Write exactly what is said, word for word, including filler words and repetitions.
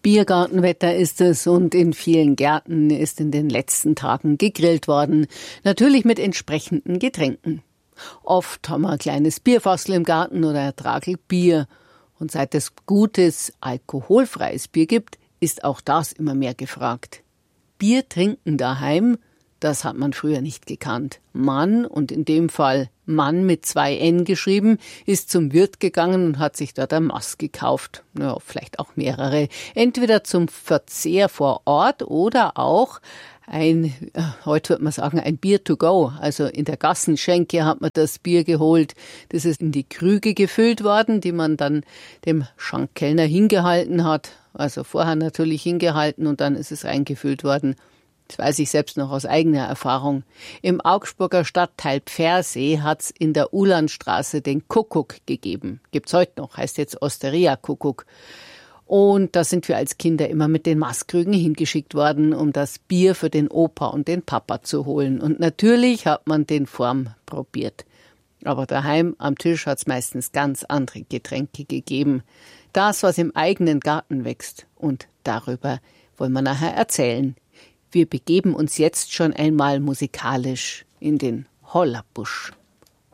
Biergartenwetter ist es und in vielen Gärten ist in den letzten Tagen gegrillt worden. Natürlich mit entsprechenden Getränken. Oft haben wir ein kleines Bierfassel im Garten oder ein Tragel Bier. Und seit es gutes, alkoholfreies Bier gibt, ist auch das immer mehr gefragt. Bier trinken daheim, das hat man früher nicht gekannt. Mann, und in dem Fall Mann mit zwei N geschrieben, ist zum Wirt gegangen und hat sich dort ein Maß gekauft. Ja, vielleicht auch mehrere. Entweder zum Verzehr vor Ort oder auch ein, heute würde man sagen, ein Bier to go. Also in der Gassenschenke hat man das Bier geholt. Das ist in die Krüge gefüllt worden, die man dann dem Schankkellner hingehalten hat. Also vorher natürlich hingehalten und dann ist es reingefüllt worden. Das weiß ich selbst noch aus eigener Erfahrung. Im Augsburger Stadtteil Pfersee hat's in der Ulandstraße den Kuckuck gegeben. Gibt's heute noch, heißt jetzt Osteria Kuckuck. Und da sind wir als Kinder immer mit den Maßkrügen hingeschickt worden, um das Bier für den Opa und den Papa zu holen. Und natürlich hat man den Form probiert. Aber daheim am Tisch hat's meistens ganz andere Getränke gegeben. Das, was im eigenen Garten wächst. Und darüber wollen wir nachher erzählen. Wir begeben uns jetzt schon einmal musikalisch in den Hollerbusch.